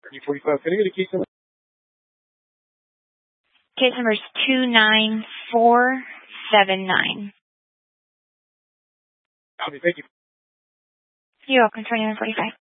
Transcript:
3045. Can I get a case number? Case number is 29479. Okay, thank you. You're welcome. 2145.